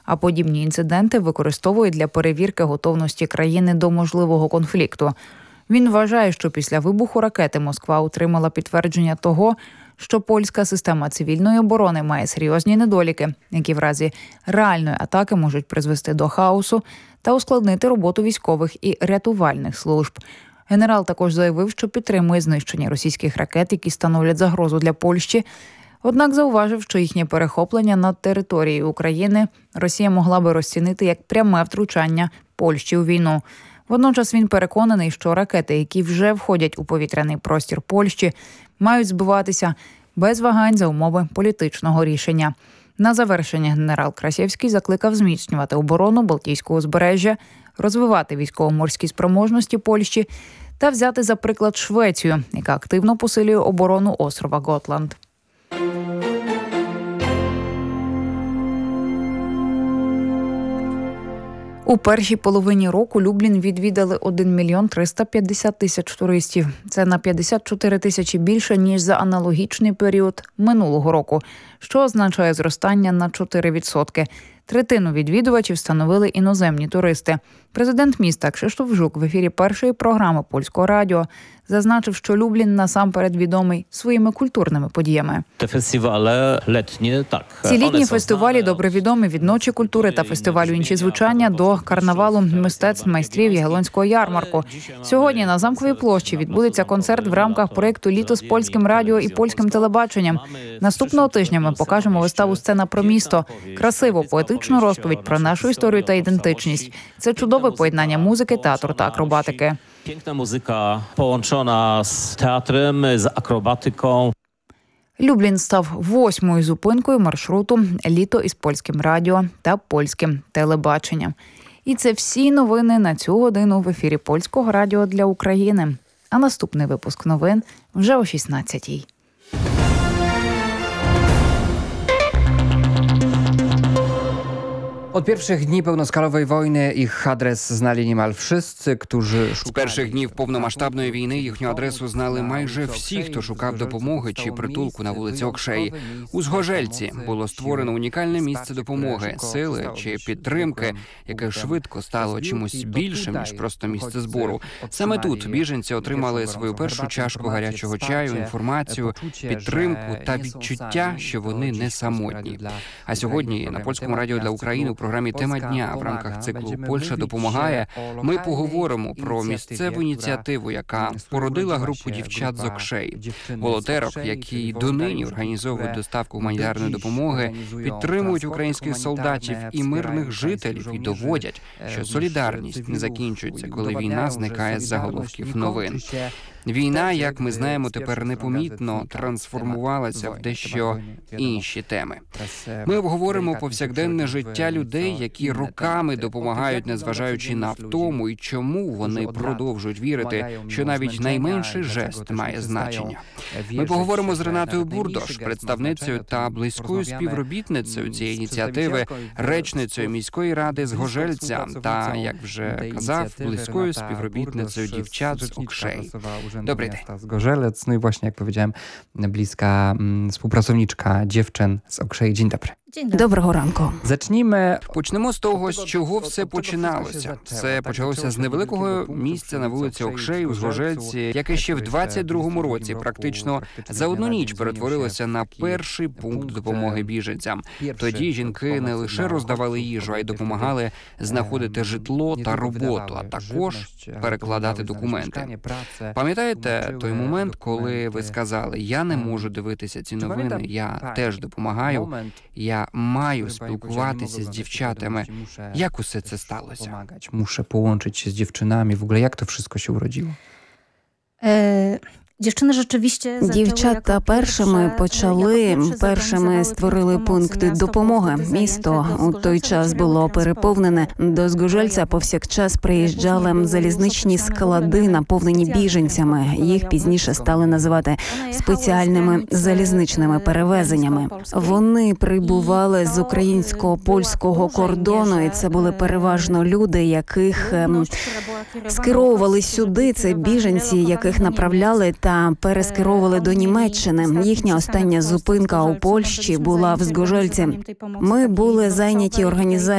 а подібні інциденти використовують для перевірки готовності країни до можливого конфлікту. Він вважає, що після вибуху ракети Москва отримала підтвердження того, що польська система цивільної оборони має серйозні недоліки, які в разі реальної атаки можуть призвести до хаосу та ускладнити роботу військових і рятувальних служб. Генерал також заявив, що підтримує знищення російських ракет, які становлять загрозу для Польщі. Однак зауважив, що їхнє перехоплення над територією України Росія могла би розцінити як пряме втручання Польщі у війну. Водночас він переконаний, що ракети, які вже входять у повітряний простір Польщі, мають збиватися без вагань за умови політичного рішення. На завершення генерал Красєвський закликав зміцнювати оборону Балтійського узбережжя, розвивати військово-морські спроможності Польщі та взяти за приклад Швецію, яка активно посилює оборону острова Готланд. У першій половині року Люблін відвідали 1 мільйон 350 тисяч туристів. Це на 54 тисячі більше, ніж за аналогічний період минулого року, що означає зростання на 4%. Третину відвідувачів становили іноземні туристи. Президент міста Кшиштоф Жук в ефірі першої програми Польського радіо зазначив, що Люблін насамперед відомий своїми культурними подіями. Ці літні фестивалі добре відомі від Ночі культури та фестивалю «Інші звучання» до карнавалу мистецтв майстрів Ягелонського ярмарку. Сьогодні на Замковій площі відбудеться концерт в рамках проєкту «Літо з польським радіо і польським телебаченням». Наступного тижня ми покажемо виставу «Сцена про місто». Красиву, поетичну розповідь про нашу історію та ідентичність. Це чудове поєднання музики, театру та акробатики. Piękna muzyka połączona z teatrem, z akrobatyką. Люблін став 8-ю зупинкою маршруту «Літо із польським радіо та польським телебаченням». І це всі новини на цю годину в ефірі Польського радіо для України. А наступний випуск новин вже о 16-й. Od pierwszych dni pełnoskalowej wojny ich adres znali niemal wszyscy, którzy З перших днів повномасштабної війни їхню адресу знали майже всі, хто шукав допомоги чи притулку на вулиці Окшей. У Згожельці було створено унікальне місце допомоги, сили чи підтримки, яке швидко стало чимось більшим, ніж просто місце збору. Саме тут біженці отримали свою першу чашку гарячого чаю, інформацію, підтримку та відчуття, що вони не самотні. А сьогодні на Польському радіо для України у програмі «Тема дня» в рамках циклу «Польща допомагає» ми поговоримо про місцеву ініціативу, яка породила групу дівчат з Окшей. Волонтерок, які донині організовують доставку гуманітарної допомоги, підтримують українських солдатів і мирних жителів і доводять, що солідарність не закінчується, коли війна зникає з заголовків новин. Війна, як ми знаємо, тепер непомітно трансформувалася в дещо інші теми. Ми обговоримо повсякденне життя людей, які роками допомагають, незважаючи на втому, і чому вони продовжують вірити, що навіть найменший жест має значення. Ми поговоримо з Ренатою Бурдош, представницею та близькою співробітницею цієї ініціативи, речницею міської ради Згожельця та, як вже казав, близькою співробітницею дівчат з Окшей. Dobry dzień. Zgorzelec, no i właśnie jak powiedziałem, bliska współpracowniczka dziewczyn z Okrzei. Dzień dobry. Доброго ранку. Почнемо з того, з чого все починалося. Все почалося з невеликого місця на вулиці Окшей у Згожельці, яке ще в 22-му році практично за одну ніч перетворилося на перший пункт допомоги біженцям. Тоді жінки не лише роздавали їжу, а й допомагали знаходити житло та роботу, а також перекладати документи. Пам'ятаєте той момент, коли ви сказали: «Я не можу дивитися ці новини, я теж допомагаю, я маю спілкуватися з дівчатами». Як усе це сталося? Muszę połączyć się z dziewczynami. W ogóle jak to wszystko się urodziło? Дівчата першими створили пункти допомоги. Місто у той час було переповнене. До Згожельця повсякчас приїжджали залізничні склади, наповнені біженцями. Їх пізніше стали називати спеціальними залізничними перевезеннями. Вони прибували з українсько-польського кордону, і це були переважно люди, яких скеровували сюди. Це біженці, яких направляли та перескеровували до Німеччини. Їхня остання зупинка у Польщі була в Згожельці. Ми були зайняті організацією